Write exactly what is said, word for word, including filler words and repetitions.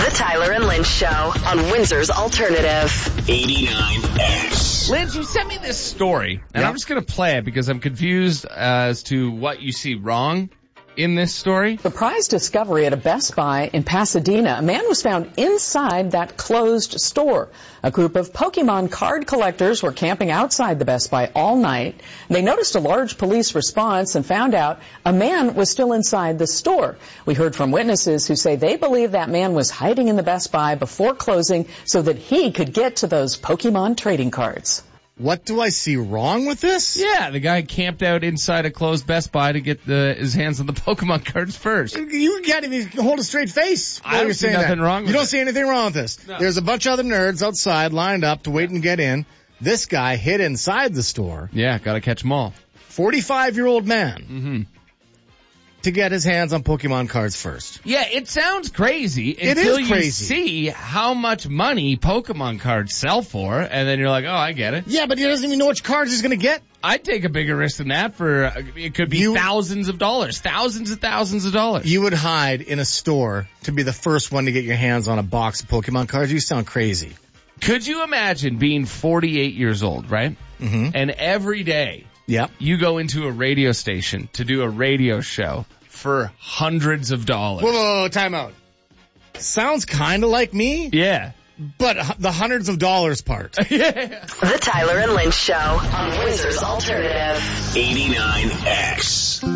The Tyler and Lynch Show on Windsor's Alternative. eighty-nine X. Lynch, you sent me this story, and Yep. I'm just going to play it because I'm confused as to what you see wrong in this story. Surprise discovery at a Best Buy in Pasadena. A man was found inside that closed store. A group of Pokemon card collectors were camping outside the Best Buy all night. They noticed a large police response and found out a man was still inside the store. We heard from witnesses who say they believe that man was hiding in the Best Buy before closing so that he could get to those Pokemon trading cards. What do I see wrong with this? Yeah, the guy camped out inside a closed Best Buy to get the, his hands on the Pokemon cards first. You can't even hold a straight face while I don't you're see saying nothing that. wrong with You don't it. see anything wrong with this. No. There's a bunch of other nerds outside lined up to wait and get in. This guy hid inside the store, Yeah, gotta catch them all. forty-five-year-old man, Mm-hmm. to get his hands on Pokemon cards first. Yeah, it sounds crazy It until is you crazy. see how much money Pokemon cards sell for, and then you're like, oh, I get it. Yeah, but he doesn't even know which cards he's going to get. I'd take a bigger risk than that for, uh, it could be You- thousands of dollars, thousands and thousands of dollars. You would hide in a store to be the first one to get your hands on a box of Pokemon cards. You sound crazy. Could you imagine being forty-eight years old, right? Mm-hmm. And every day Yep. you go into a radio station to do a radio show for hundreds of dollars. Whoa, whoa, whoa, time out. Sounds kind of like me, Yeah. but h- the hundreds of dollars part. The Tyler and Lynch Show on Windsor's Alternative. eighty-nine X.